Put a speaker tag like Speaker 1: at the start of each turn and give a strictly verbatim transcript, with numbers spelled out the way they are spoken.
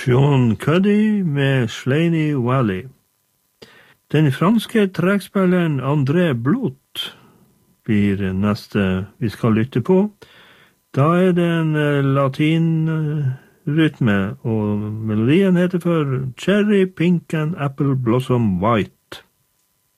Speaker 1: Sean Cuddy med Slaney Valley. Den franske trekkspilleren André Blot blir neste vi skal lytte på. Da er det en latinrytme, og melodien heter for Cherry Pink and Apple Blossom White.